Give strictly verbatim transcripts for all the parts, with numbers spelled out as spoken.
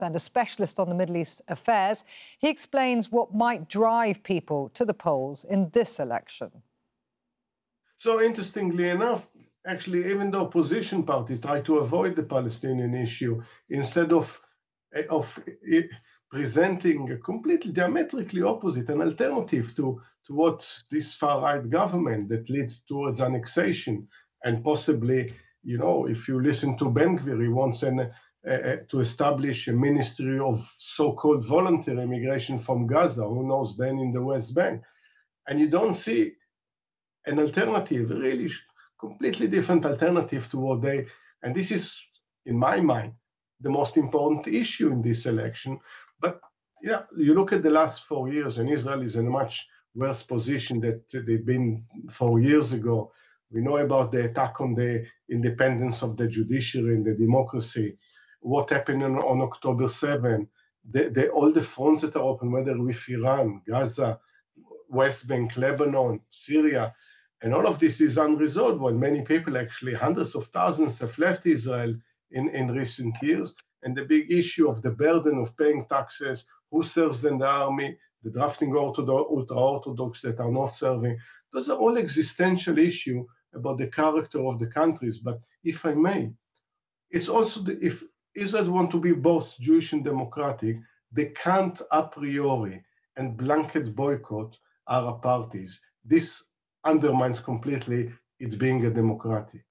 and a specialist on the Middle East affairs. He explains what might drive people to the polls in this election. So interestingly enough, actually, even the opposition parties try to avoid the Palestinian issue instead of, of presenting a completely diametrically opposite, an alternative to, to what this far-right government that leads towards annexation and possibly, you know, if you listen to Ben Gvir, he wants an, uh, to establish a ministry of so-called voluntary immigration from Gaza, who knows, then in the West Bank. And you don't see an alternative, really completely different alternative to what they, and this is, in my mind, the most important issue in this election. But yeah, you look at the last four years, and Israel is in a much worse position that they've been four years ago. We know about the attack on the independence of the judiciary and the democracy, what happened on, on October seventh, the, the, all the fronts that are open, whether with Iran, Gaza, West Bank, Lebanon, Syria, and all of this is unresolved when many people, actually hundreds of thousands, have left Israel in, in recent years. And the big issue of the burden of paying taxes, who serves in the army, the drafting ultra-Orthodox that are not serving. Those are all existential issues about the character of the countries. But if I may, it's also, the, if Israel wants to be both Jewish and democratic, they can't a priori and blanket boycott Arab parties. This undermines completely it being a democratic.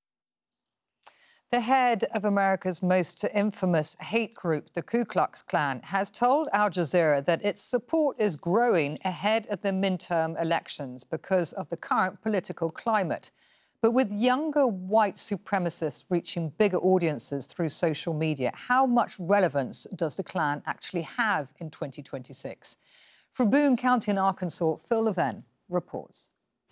The head of America's most infamous hate group, the Ku Klux Klan, has told Al Jazeera that its support is growing ahead of the midterm elections because of the current political climate. But with younger white supremacists reaching bigger audiences through social media, how much relevance does the Klan actually have in twenty twenty-six? From Boone County in Arkansas, Phil Levin reports.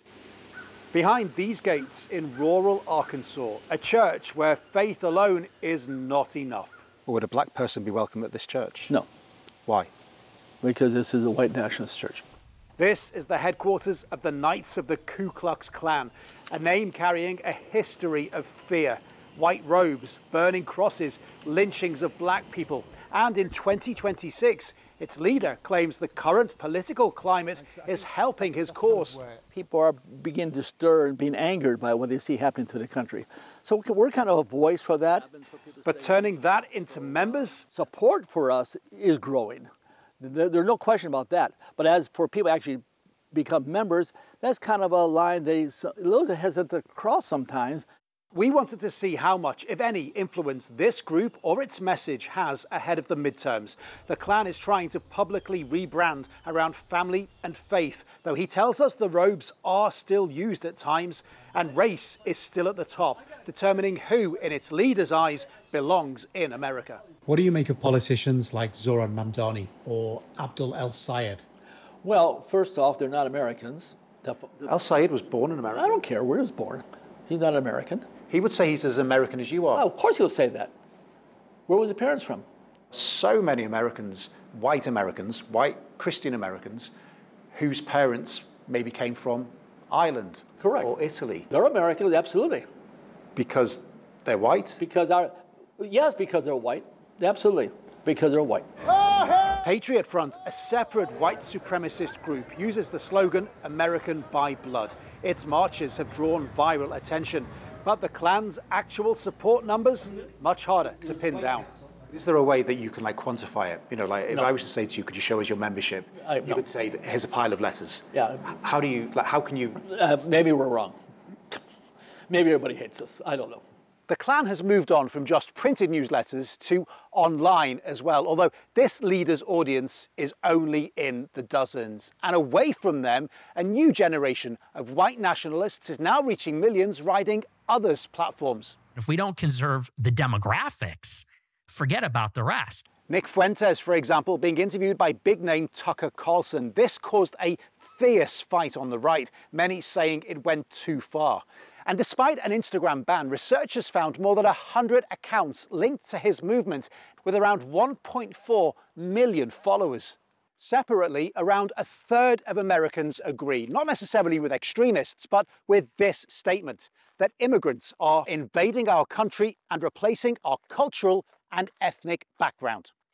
Behind these gates in rural Arkansas, a church where faith alone is not enough. Would a black person be welcome at this church? No. Why? Because this is a white nationalist church. This is the headquarters of the Knights of the Ku Klux Klan, a name carrying a history of fear. White robes, burning crosses, lynchings of black people. And in twenty twenty-six, its leader claims the current political climate is helping his cause. People are beginning to stir and being angered by what they see happening to the country. So we're kind of a voice for that. But turning that into members? Support for us is growing. There's no question about that. But as for people to actually become members, that's kind of a line they a little hesitant to cross sometimes. We wanted to see how much, if any, influence this group or its message has ahead of the midterms. The Klan is trying to publicly rebrand around family and faith, though he tells us the robes are still used at times and race is still at the top, determining who, in its leader's eyes, belongs in America. What do you make of politicians like Zoran Mamdani or Abdul El-Sayed? Well, first off, they're not Americans. El-Sayed was born in America. I don't care where he was born. He's not American. He would say he's as American as you are. Well, of course he'll say that. Where was his parents from? So many Americans, white Americans, white Christian Americans, whose parents maybe came from Ireland Correct. or Italy. They're Americans, absolutely. Because they're white? Because our, yes, because they're white. Absolutely, because they're white. Patriot Front, a separate white supremacist group, uses the slogan, American by blood. Its marches have drawn viral attention. But the Klan's actual support numbers, much harder to pin down. Is there a way that you can like quantify it? You know, like if no. I was to say to you, could you show us your membership? I, you no. could say, here's a pile of letters. Yeah. How do you, like, how can you? Uh, maybe we're wrong. Maybe everybody hates us. I don't know. The Klan has moved on from just printed newsletters to online as well, although this leader's audience is only in the dozens. And away from them, a new generation of white nationalists is now reaching millions riding others' platforms. If we don't conserve the demographics, forget about the rest. Nick Fuentes, for example, being interviewed by big-name Tucker Carlson. This caused a fierce fight on the right, many saying it went too far. And despite an Instagram ban, researchers found more than one hundred accounts linked to his movement with around one point four million followers. Separately, around a third of Americans agree, not necessarily with extremists, but with this statement, that immigrants are invading our country and replacing our cultural and ethnic background.